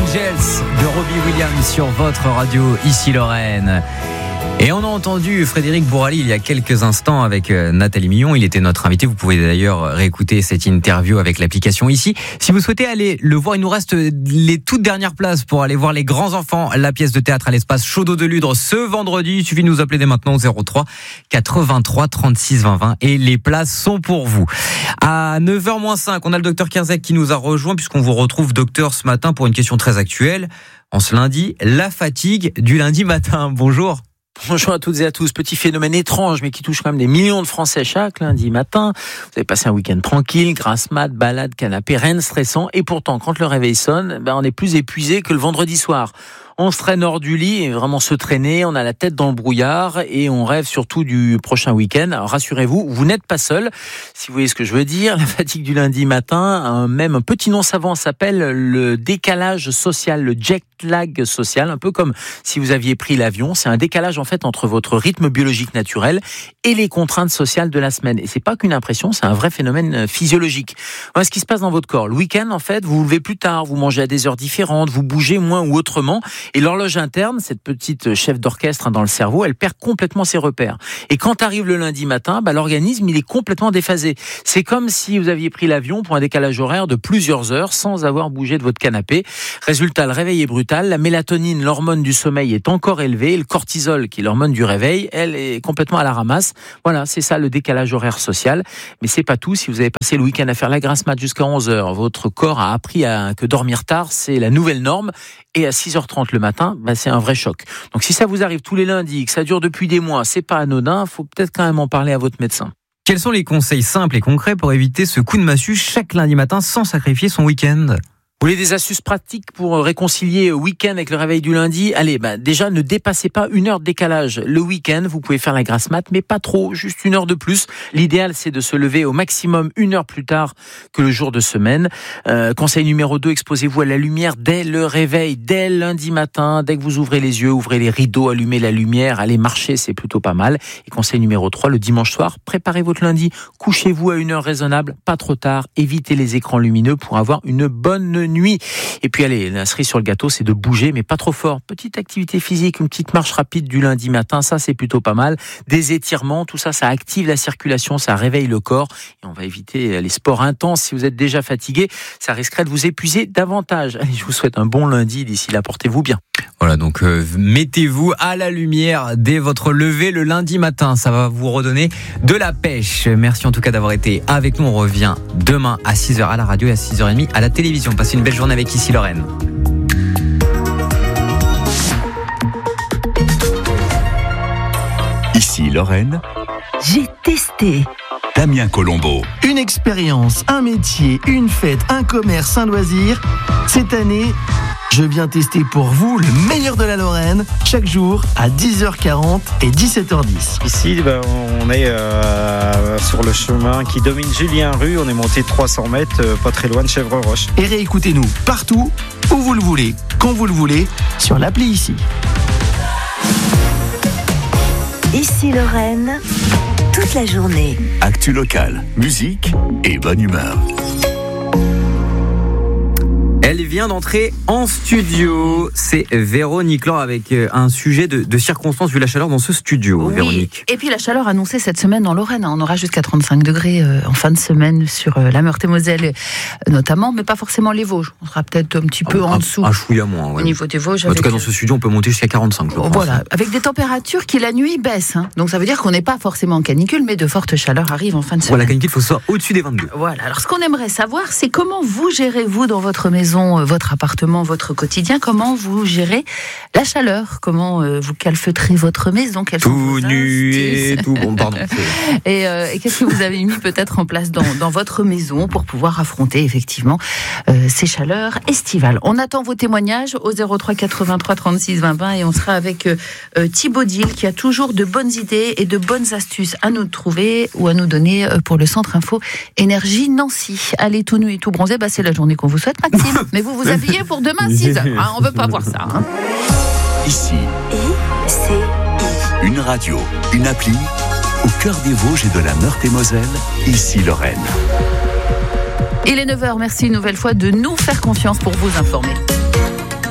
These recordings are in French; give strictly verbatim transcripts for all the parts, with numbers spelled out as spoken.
Angels de Robbie Williams sur votre radio, ici Lorraine. Et on a entendu Frédéric Bourali il y a quelques instants avec Nathalie Millon. Il était notre invité. Vous pouvez d'ailleurs réécouter cette interview avec l'application ici. Si vous souhaitez aller le voir, il nous reste les toutes dernières places pour aller voir Les Grands Enfants, la pièce de théâtre à l'espace Chaudeau de Ludre ce vendredi. Il suffit de nous appeler dès maintenant au zéro trois quatre-vingt-trois trente-six vingt vingt et les places sont pour vous. À neuf heures moins cinq, on a le docteur Kerzek qui nous a rejoint puisqu'on vous retrouve, docteur, ce matin pour une question très actuelle. En ce lundi, la fatigue du lundi matin. Bonjour. Bonjour à toutes et à tous. Petit phénomène étrange, mais qui touche quand même des millions de Français chaque lundi matin. Vous avez passé un week-end tranquille, grasse mat, balade, canapé, rien de stressant. Et pourtant, quand le réveil sonne, ben, on est plus épuisé que le vendredi soir. On se traîne hors du lit et vraiment se traîner, on a la tête dans le brouillard et on rêve surtout du prochain week-end. Alors rassurez-vous, vous n'êtes pas seul. Si vous voyez ce que je veux dire, la fatigue du lundi matin, un, même un petit nom savant s'appelle le décalage social, le jet lag social, un peu comme si vous aviez pris l'avion. C'est un décalage en fait entre votre rythme biologique naturel et les contraintes sociales de la semaine. Et c'est pas qu'une impression, c'est un vrai phénomène physiologique. Voilà ce qui se passe dans votre corps. Le week-end, en fait, vous vous levez plus tard, vous mangez à des heures différentes, vous bougez moins ou autrement. Et l'horloge interne, cette petite chef d'orchestre dans le cerveau, elle perd complètement ses repères. Et quand arrive le lundi matin, bah, l'organisme, il est complètement déphasé. C'est comme si vous aviez pris l'avion pour un décalage horaire de plusieurs heures sans avoir bougé de votre canapé. Résultat, le réveil est brutal. La mélatonine, l'hormone du sommeil, est encore élevée. Le cortisol, qui est l'hormone du réveil, elle est complètement à la ramasse. Voilà, c'est ça le décalage horaire social. Mais c'est pas tout. Si vous avez passé le week-end à faire la grasse mat jusqu'à onze heures, votre corps a appris à, que dormir tard, c'est la nouvelle norme. Et à six heures trente le matin, bah, c'est un vrai choc. Donc si ça vous arrive tous les lundis, que ça dure depuis des mois, c'est pas anodin, faut peut-être quand même en parler à votre médecin. Quels sont les conseils simples et concrets pour éviter ce coup de massue chaque lundi matin sans sacrifier son week-end ? Vous voulez des astuces pratiques pour réconcilier week-end avec le réveil du lundi ? Allez, bah déjà, ne dépassez pas une heure de décalage. Le week-end, vous pouvez faire la grasse mat, mais pas trop, juste une heure de plus. L'idéal, c'est de se lever au maximum une heure plus tard que le jour de semaine. Euh, conseil numéro deux, exposez-vous à la lumière dès le réveil, dès lundi matin. Dès que vous ouvrez les yeux, ouvrez les rideaux, allumez la lumière, allez marcher, c'est plutôt pas mal. Et conseil numéro trois, le dimanche soir, préparez votre lundi. Couchez-vous à une heure raisonnable, pas trop tard. Évitez les écrans lumineux pour avoir une bonne nuit. Et puis allez, la cerise sur le gâteau, c'est de bouger, mais pas trop fort. Petite activité physique, une petite marche rapide du lundi matin, ça c'est plutôt pas mal. Des étirements, tout ça, ça active la circulation, ça réveille le corps. Et on va éviter les sports intenses. Si vous êtes déjà fatigué, ça risquerait de vous épuiser davantage. Allez, je vous souhaite un bon lundi. D'ici là, portez-vous bien. Voilà, donc euh, mettez-vous à la lumière dès votre lever le lundi matin. Ça va vous redonner de la pêche. Merci en tout cas d'avoir été avec nous. On revient demain à six heures à la radio et à six heures trente à la télévision. Passez une belle journée avec Ici Lorraine. Ici Lorraine. J'ai testé. Damien Colombo. Une expérience, un métier, une fête, un commerce, un loisir. Cette année, je viens tester pour vous le meilleur de la Lorraine, chaque jour à dix heures quarante et dix-sept heures dix. Ici, ben, on est euh, sur le chemin qui domine Julien Rue. On est monté de trois cents mètres, euh, pas très loin de Chèvre-Roche. Et réécoutez-nous partout, où vous le voulez, quand vous le voulez, sur l'appli Ici. Ici Lorraine, toute la journée. Actu locale, musique et bonne humeur. Elle vient d'entrer en studio. C'est Véronique Laure avec un sujet de, de circonstance vu la chaleur dans ce studio, oui. Véronique. Et puis la chaleur annoncée cette semaine en Lorraine. On aura jusqu'à trente-cinq degrés en fin de semaine sur la Meurthe-et-Moselle notamment, mais pas forcément les Vosges. On sera peut-être un petit peu un, en dessous. Un chouïa moins, ouais. Au niveau des Vosges. En tout cas, dans ce studio, on peut monter jusqu'à quarante-cinq. Je voilà, pense. avec des températures qui la nuit baissent. Hein. Donc ça veut dire qu'on n'est pas forcément en canicule, mais de fortes chaleurs arrivent en fin de semaine. Voilà, la canicule, il faut que ce soit au-dessus des vingt-deux. Voilà. Alors ce qu'on aimerait savoir, c'est comment vous gérez, vous, dans votre maison, votre appartement, votre quotidien, comment vous gérez la chaleur, comment euh, vous calfeutrez votre maison, quelles sont tout vos nu et tout bon, pardon. et, euh, et qu'est-ce que vous avez mis peut-être en place dans, dans votre maison pour pouvoir affronter effectivement euh, ces chaleurs estivales. On attend vos témoignages au zéro trois quatre-vingt-trois trente-six vingt vingt et on sera avec euh, Thibaut Dil qui a toujours de bonnes idées et de bonnes astuces à nous trouver ou à nous donner euh, pour le Centre Info Énergie Nancy. Allez, tout nu et tout bronzé, bah, c'est la journée qu'on vous souhaite, Maxime. Mais vous vous habillez pour demain six heures. Hein, on veut pas voir ça. Hein. Ici, I C I. une radio, une appli, au cœur des Vosges et de la Meurthe-et-Moselle, Ici Lorraine. Il est neuf heures, merci une nouvelle fois de nous faire confiance pour vous informer.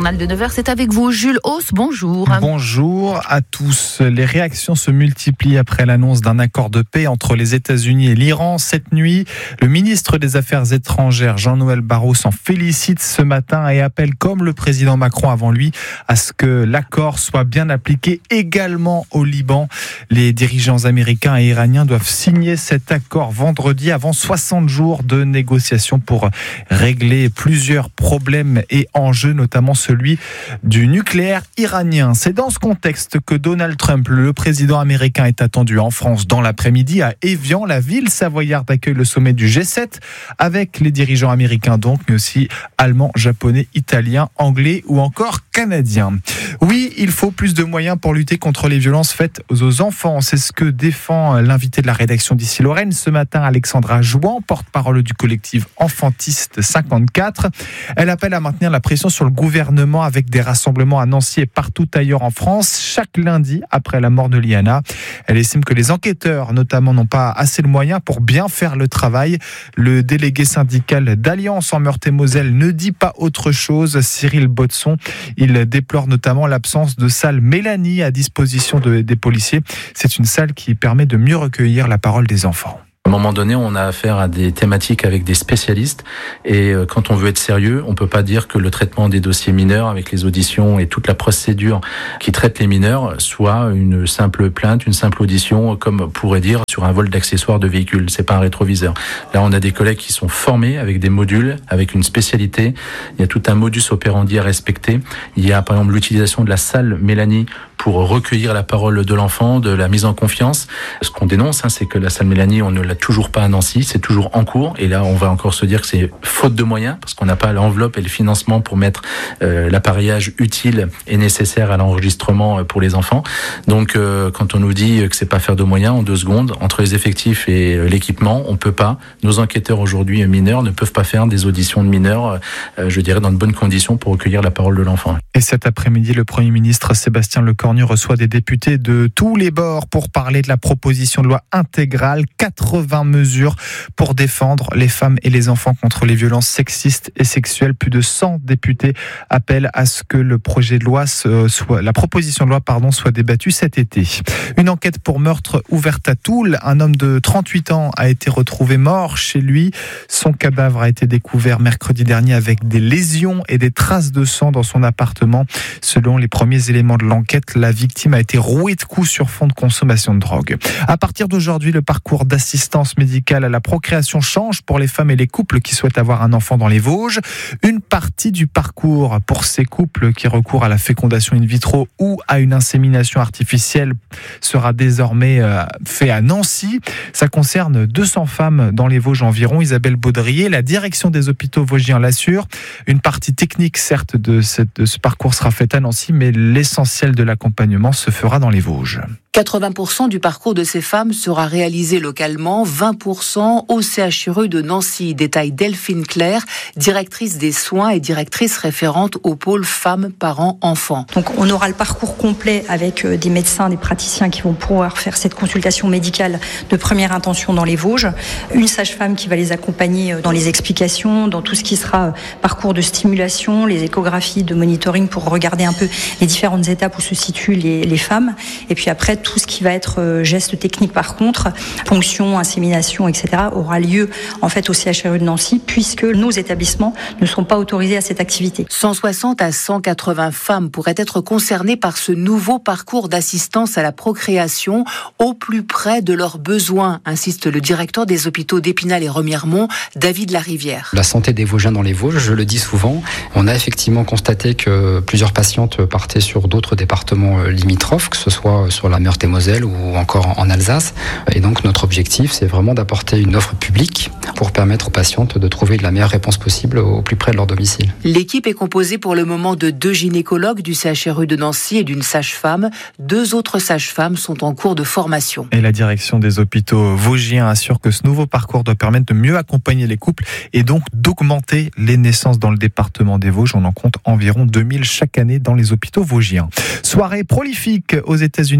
journal de neuf heures, c'est avec vous, Jules Hauss, bonjour. Bonjour à tous. Les réactions se multiplient après l'annonce d'un accord de paix entre les États-Unis et l'Iran. Cette nuit, le ministre des Affaires étrangères, Jean-Noël Barrot, s'en félicite ce matin et appelle, comme le président Macron avant lui, à ce que l'accord soit bien appliqué également au Liban. Les dirigeants américains et iraniens doivent signer cet accord vendredi avant soixante jours de négociations pour régler plusieurs problèmes et enjeux, notamment celui du nucléaire iranien. C'est dans ce contexte que Donald Trump, le président américain, est attendu en France dans l'après-midi à Évian. La ville savoyarde accueille le sommet du G sept avec les dirigeants américains donc, mais aussi allemands, japonais, italiens, anglais ou encore canadiens. Oui, il faut plus de moyens pour lutter contre les violences faites aux enfants. C'est ce que défend l'invité de la rédaction d'Ici Lorraine ce matin, Alexandra Jouan, porte-parole du collectif Enfantiste cinquante-quatre. Elle appelle à maintenir la pression sur le gouvernement avec des rassemblements à Nancy et partout ailleurs en France, chaque lundi après la mort de Liana. Elle estime que les enquêteurs, notamment, n'ont pas assez de moyens pour bien faire le travail. Le délégué syndical d'Alliance en Meurthe-et-Moselle ne dit pas autre chose, Cyril Botson. Il déplore notamment l'absence de salle Mélanie à disposition de, des policiers. C'est une salle qui permet de mieux recueillir la parole des enfants. À un moment donné, on a affaire à des thématiques avec des spécialistes et quand on veut être sérieux, on peut pas dire que le traitement des dossiers mineurs avec les auditions et toute la procédure qui traite les mineurs soit une simple plainte, une simple audition, comme on pourrait dire sur un vol d'accessoires de véhicules. C'est pas un rétroviseur. Là, on a des collègues qui sont formés avec des modules, avec une spécialité. Il y a tout un modus operandi à respecter. Il y a par exemple l'utilisation de la salle Mélanie pour recueillir la parole de l'enfant, de la mise en confiance. Ce qu'on dénonce, hein, c'est que la salle Mélanie, on ne l'a toujours pas à Nancy, c'est toujours en cours. Et là, on va encore se dire que c'est faute de moyens, parce qu'on n'a pas l'enveloppe et le financement pour mettre euh, l'appareillage utile et nécessaire à l'enregistrement pour les enfants. Donc, euh, quand on nous dit que c'est pas faire de moyens, en deux secondes, entre les effectifs et l'équipement, on peut pas. Nos enquêteurs aujourd'hui mineurs ne peuvent pas faire des auditions de mineurs, euh, je dirais, dans de bonnes conditions pour recueillir la parole de l'enfant. Et cet après-midi, le Premier ministre Sébastien Lecornu reçoit des députés de tous les bords pour parler de la proposition de loi intégrale, quatre-vingts mesures pour défendre les femmes et les enfants contre les violences sexistes et sexuelles. Plus de cent députés appellent à ce que le projet de loi soit, la proposition de loi pardon, soit débattue cet été. Une enquête pour meurtre ouverte à Toul. Un homme de trente-huit ans a été retrouvé mort chez lui. Son cadavre a été découvert mercredi dernier avec des lésions et des traces de sang dans son appartement. Selon les premiers éléments de l'enquête, la victime a été rouée de coups sur fond de consommation de drogue. À partir d'aujourd'hui, le parcours d'assistance médicale à la procréation change pour les femmes et les couples qui souhaitent avoir un enfant dans les Vosges. Une partie du parcours pour ces couples qui recourent à la fécondation in vitro ou à une insémination artificielle sera désormais fait à Nancy. Ça concerne deux cents femmes dans les Vosges environ. Isabelle Baudrier, la direction des hôpitaux vosgiens l'assure. Une partie technique, certes, de, cette, de ce parcours sera faite à Nancy, mais l'essentiel de l'accompagnement se fera dans les Vosges. quatre-vingts pour cent du parcours de ces femmes sera réalisé localement, vingt pour cent au C H R E de Nancy. Détaille Delphine Claire, directrice des soins et directrice référente au pôle femmes, parents, enfants. Donc on aura le parcours complet avec des médecins, des praticiens qui vont pouvoir faire cette consultation médicale de première intention dans les Vosges. Une sage-femme qui va les accompagner dans les explications, dans tout ce qui sera parcours de stimulation, les échographies de monitoring pour regarder un peu les différentes étapes où se situent les, les femmes. Et puis après, tout ce qui va être euh, geste technique par contre, ponction, insémination, et cetera, aura lieu en fait au C H R E de Nancy puisque nos établissements ne sont pas autorisés à cette activité. cent soixante à cent quatre-vingts femmes pourraient être concernées par ce nouveau parcours d'assistance à la procréation au plus près de leurs besoins, insiste le directeur des hôpitaux d'Épinal et Remiremont, David Larivière. La santé des Vosgiens dans les Vosges, je le dis souvent, on a effectivement constaté que plusieurs patientes partaient sur d'autres départements limitrophes, que ce soit sur la Meurthe-et-Moselle ou encore en Alsace. Et donc notre objectif, c'est vraiment d'apporter une offre publique pour permettre aux patientes de trouver la meilleure réponse possible au plus près de leur domicile. L'équipe est composée pour le moment de deux gynécologues du C H R E de Nancy et d'une sage-femme. Deux autres sages-femmes sont en cours de formation. Et la direction des hôpitaux vosgiens assure que ce nouveau parcours doit permettre de mieux accompagner les couples et donc d'augmenter les naissances dans le département des Vosges. On en compte environ deux mille chaque année dans les hôpitaux vosgiens. Soirée prolifique aux États-Unis hier soir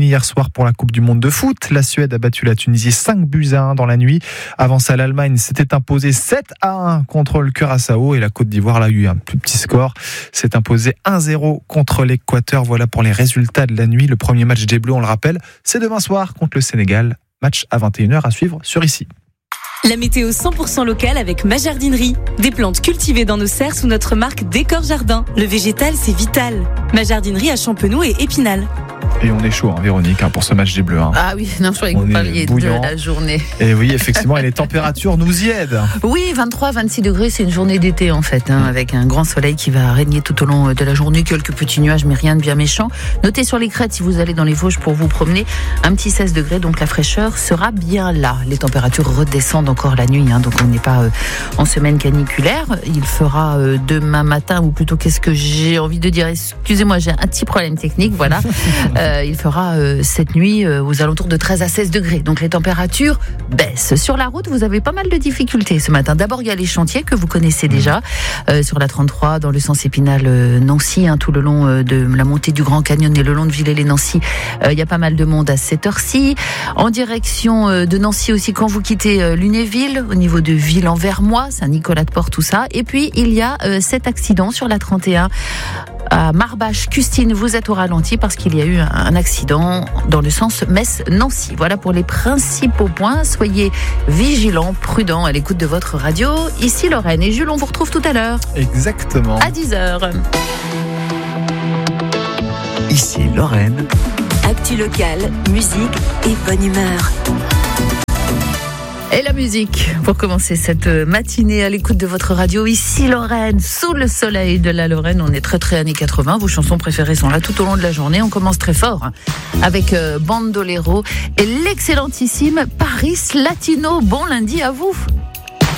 soir pour la Coupe du Monde de foot. La Suède a battu la Tunisie cinq buts à un dans la nuit. Avant ça, l'Allemagne s'était imposée sept à un contre le Curaçao et la Côte d'Ivoire a eu un plus petit score. S'est imposé un zéro contre l'Équateur. Voilà pour les résultats de la nuit. Le premier match des Bleus, on le rappelle, c'est demain soir contre le Sénégal. Match à vingt et une heures à suivre sur Ici. La météo cent pour cent locale avec ma jardinerie. Des plantes cultivées dans nos serres sous notre marque Décor Jardin. Le végétal, c'est vital. Ma jardinerie à Champenoux et Épinal. Et on est chaud, hein, Véronique, hein, pour ce match des Bleus. Hein. Ah oui, non, je croyais que vous parliez de la journée. Et oui, effectivement, et les températures nous y aident. Oui, vingt-trois, vingt-six degrés, c'est une journée d'été en fait, hein, avec un grand soleil qui va régner tout au long de la journée, quelques petits nuages, mais rien de bien méchant. Notez sur les crêtes, si vous allez dans les Vosges pour vous promener, un petit seize degrés, donc la fraîcheur sera bien là. Les températures redescendent encore la nuit, hein, donc on n'est pas euh, en semaine caniculaire. Il fera euh, demain matin, ou plutôt qu'est-ce que j'ai envie de dire, excusez-moi, j'ai un petit problème technique, voilà. euh, il fera euh, cette nuit euh, aux alentours de treize à seize degrés. Donc les températures baissent. Sur la route, vous avez pas mal de difficultés ce matin. D'abord, il y a les chantiers que vous connaissez déjà euh, sur la trente-trois, dans le sens Épinal-Nancy, hein, tout le long euh, de la montée du Grand Canyon et le long de Villers-les-Nancy. Euh, il y a pas mal de monde à cette heure-ci. En direction euh, de Nancy aussi, quand vous quittez euh, Lunéville, au niveau de Ville-en-Vermois, Saint-Nicolas-de-Port, tout ça. Et puis, il y a euh, cet accident sur la trente et un à Marbach. Custine, vous êtes au ralenti parce qu'il y a eu un accident dans le sens Metz-Nancy. Voilà pour les principaux points. Soyez vigilants, prudents à l'écoute de votre radio. Ici Lorraine et Jules, on vous retrouve tout à l'heure. Exactement. À dix heures. Ici Lorraine. Actu locale, musique et bonne humeur. Et la musique, pour commencer cette matinée à l'écoute de votre radio, ici Lorraine, sous le soleil de la Lorraine. On est très très années quatre-vingts, vos chansons préférées sont là tout au long de la journée. On commence très fort avec euh, Bandolero et l'excellentissime Paris Latino. Bon lundi à vous.